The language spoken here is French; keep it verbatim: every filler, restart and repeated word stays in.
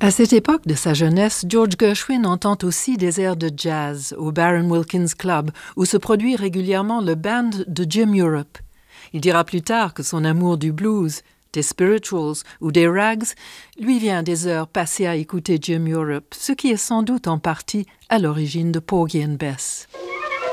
À cette époque de sa jeunesse, George Gershwin entend aussi des airs de jazz au Baron Wilkins Club, où se produit régulièrement le band de Jim Europe. Il dira plus tard que son amour du blues, des spirituals ou des rags lui vient des heures passées à écouter Jim Europe, ce qui est sans doute en partie à l'origine de Porgy and Bess.